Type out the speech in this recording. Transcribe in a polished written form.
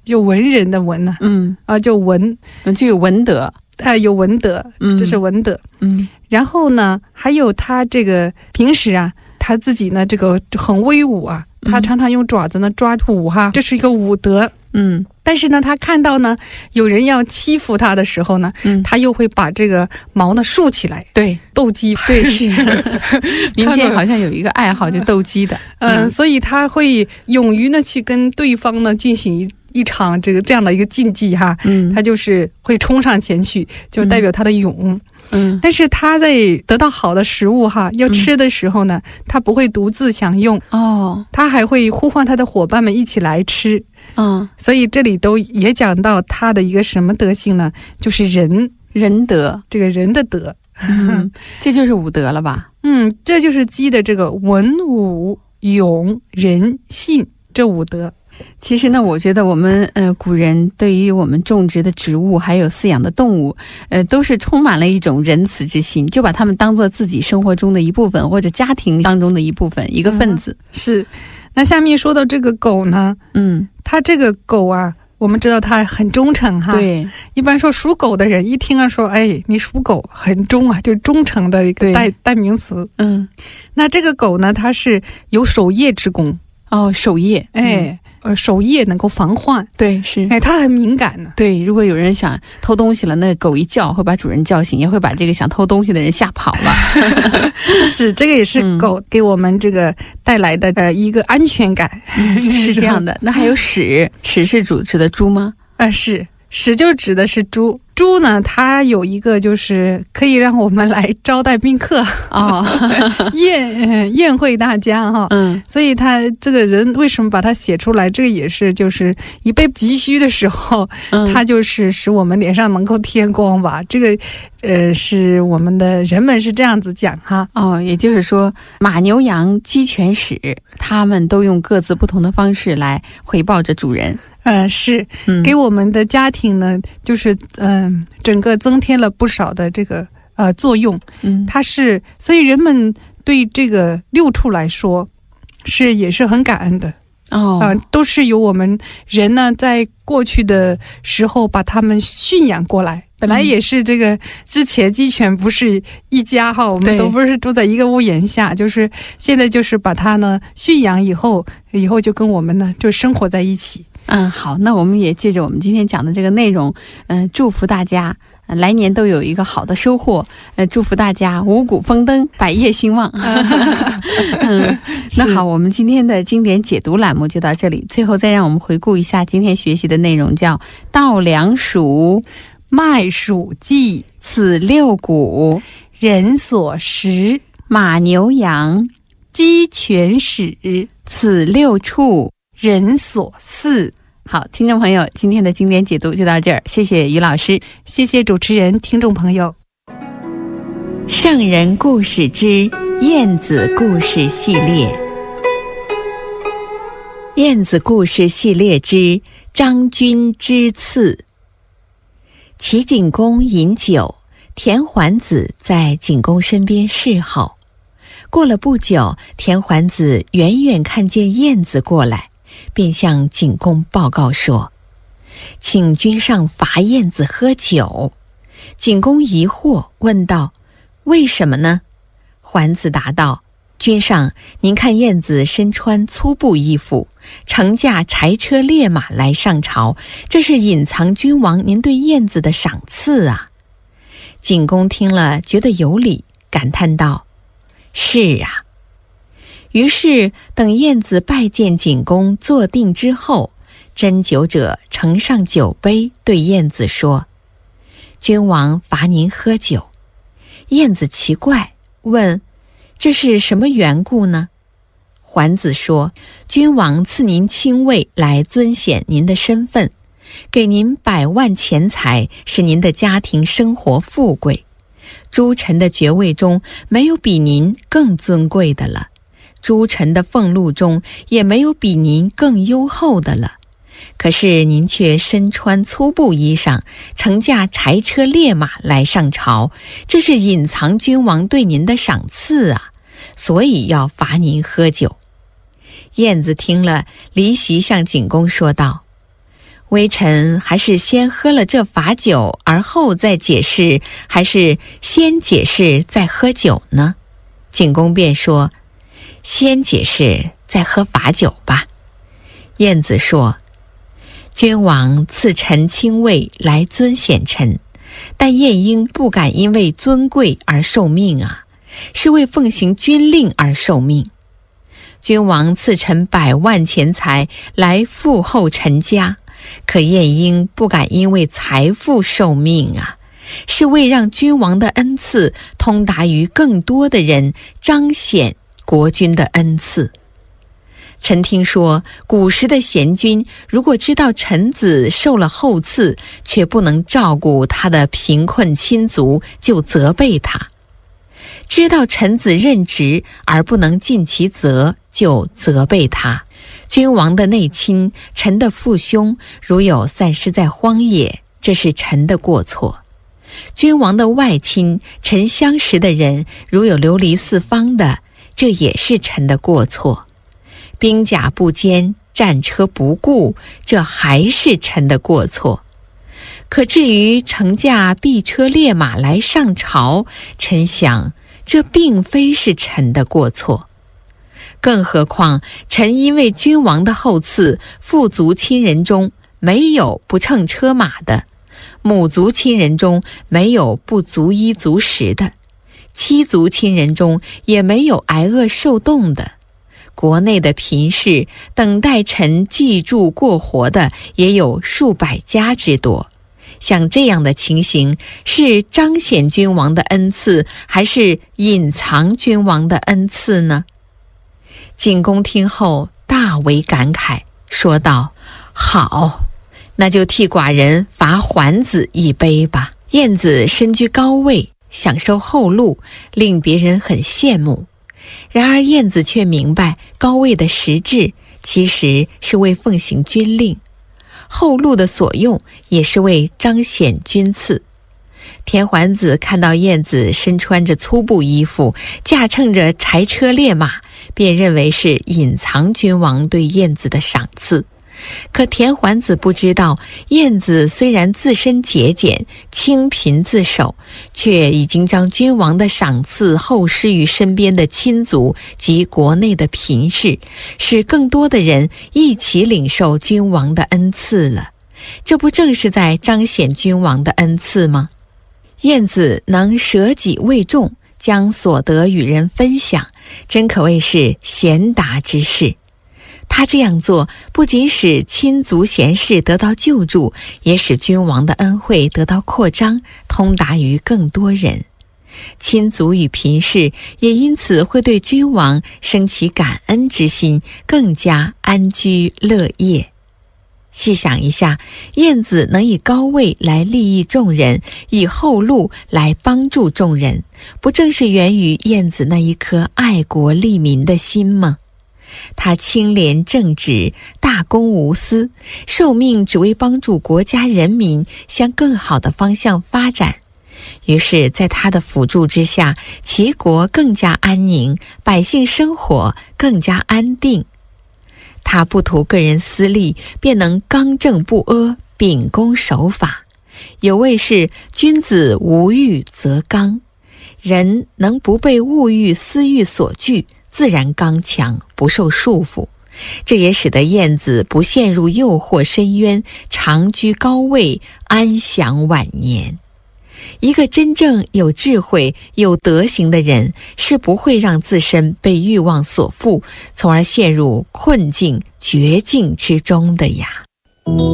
就文人的文呢，就文， 就有文德， 有文德，这是文德。然后呢，还有他这个平时啊，他自己呢这个很威武啊，他常常用爪子呢抓土哈，这是一个武德。但是呢，他看到呢有人要欺负他的时候呢，他又会把这个毛呢竖起来，对，斗鸡，对，是。 民间好像有一个爱好，就斗鸡的， 所以他会勇于呢去跟对方呢进行一场这样的一个竞技哈，他就是会冲上前去，就代表他的勇。但是他在得到好的食物哈，要吃的时候呢，他不会独自享用他还会呼唤他的伙伴们一起来吃。所以这里都也讲到他的一个什么德性呢？就是仁德，这个人的德。 这就是武德了吧？ 这就是鸡的这个文武勇仁信这五德。 其实呢，我觉得我们古人对于我们种植的植物还有饲养的动物，都是充满了一种仁慈之心，就把它们当做自己生活中的一部分，或者家庭当中的一部分，一个分子。 是。那下面说到这个狗呢，它这个狗啊，我们知道它很忠诚哈。对，一般说属狗的人一听说，哎，你属狗很忠啊，就忠诚的一个代名词。那这个狗呢，它是有守夜之功。守夜，守夜能够防患。对，是。它很敏感的。对，如果有人想偷东西了，那狗一叫会把主人叫醒，也会把这个想偷东西的人吓跑了。是，这个也是狗给我们这个带来的一个安全感。是这样的。那还有豕是指的猪吗？是，豕就指的是猪。猪呢，它有一个就是可以让我们来招待宾客宴会大家哈。所以他这个人为什么把它写出来？这个也是就是一被急需的时候，它就是使我们脸上能够添光吧。这个是我们的人们是这样子讲哈。也就是说马牛羊鸡犬豕，他们都用各自不同的方式来回报着主人。是给我们的家庭呢，就是整个增添了不少的这个作用。它是，所以人们对这个六畜来说也是很感恩的。都是由我们人呢在过去的时候把他们驯养过来。本来也是这个之前鸡犬不是一家哈，我们都不是住在一个屋檐下，就是现在就是把它呢驯养以后就跟我们呢就生活在一起。好，那我们也借着我们今天讲的这个内容，祝福大家来年都有一个好的收获，祝福大家五谷丰登，百业兴旺。那好，我们今天的经典解读栏目就到这里，最后再让我们回顾一下今天学习的内容，叫稻粱黍，麦黍稷，此六谷，人所食；马牛羊，鸡犬豕，此六畜，人所饲。好，听众朋友，今天的经典解读就到这儿，谢谢于老师，谢谢主持人，听众朋友。圣人故事之晏子故事系列，晏子故事系列之张君之次。齐景公饮酒，田桓子在景公身边侍候。过了不久，田桓子远远看见晏子过来，便向景公报告说：“请君上罚晏子喝酒。”景公疑惑问道：“为什么呢？”桓子答道：“君上，您看晏子身穿粗布衣服，乘驾柴车烈马来上朝，这是隐藏君王您对晏子的赏赐啊。”景公听了觉得有理，感叹道：“是啊。”于是等晏子拜见景公坐定之后，斟酒者呈上酒杯，对晏子说：“君王罚您喝酒。”晏子奇怪，问：“这是什么缘故呢？”桓子说：“君王赐您亲位来尊显您的身份，给您100万钱财，使您的家庭生活富贵。诸臣的爵位中没有比您更尊贵的了，诸臣的俸禄中也没有比您更优厚的了。可是您却身穿粗布衣裳，乘驾柴车烈马来上朝，这是隐藏君王对您的赏赐啊，所以要罚您喝酒。”晏子听了，离席向景公说道：“ 微臣还是先喝了这罚酒，而后再解释，还是先解释再喝酒呢？景公便说，先解释再喝罚酒吧。晏子说，君王赐臣亲位来尊显臣，但晏婴不敢因为尊贵而受命啊，是为奉行军令而受命。君王赐臣100万钱财来富厚臣家，可晏婴不敢因为财富受命啊，是为让君王的恩赐通达于更多的人，彰显国君的恩赐。臣听说古时的贤君如果知道臣子受了厚赐，却不能照顾他的贫困亲族，就责备他；知道臣子任职而不能尽其责，就责备他。君王的内亲，臣的父兄，如有散失在荒野，这是臣的过错；君王的外亲，臣相识的人，如有流离四方的，这也是臣的过错；兵甲不坚，战车不顾，这还是臣的过错。可至于乘驾璧车烈马来上朝，臣想这并非是臣的过错。更何况臣因为君王的厚赐，父族亲人中没有不乘车马的，母族亲人中没有不足衣足食的，妻族亲人中也没有挨饿受冻的，国内的贫士等待臣寄住过活的也有数百家之多。像这样的情形，是彰显君王的恩赐，还是隐藏君王的恩赐呢？景公听后大为感慨，说道，好，那就替寡人罚桓子一杯吧。晏子身居高位，享受厚禄，令别人很羡慕。然而晏子却明白高位的实质其实是为奉行军令，厚禄的所用也是为彰显君赐。田桓子看到晏子身穿着粗布衣服，驾乘着柴车烈马，便认为是隐藏君王对晏子的赏赐。可田桓子不知道，晏子虽然自身节俭，清贫自守，却已经将君王的赏赐厚施于身边的亲族及国内的贫士，使更多的人一起领受君王的恩赐了。这不正是在彰显君王的恩赐吗？晏子能舍己为重，将所得与人分享，真可谓是贤达之士。他这样做不仅使亲族贤士得到救助，也使君王的恩惠得到扩张，通达于更多人。亲族与贫士也因此会对君王生起感恩之心，更加安居乐业。细想一下，晏子能以高位来利益众人，以厚禄来帮助众人，不正是源于晏子那一颗爱国利民的心吗？他清廉正直，大公无私，受命只为帮助国家人民向更好的方向发展。于是在他的辅助之下，齐国更加安宁，百姓生活更加安定。他不图个人私利，便能刚正不阿，秉公守法。有谓是君子无欲则刚，人能不被物欲私欲所拒，自然刚强，不受束缚。这也使得晏子不陷入诱惑深渊，长居高位，安享晚年。一个真正有智慧、有德行的人，是不会让自身被欲望所缚，从而陷入困境、绝境之中的呀。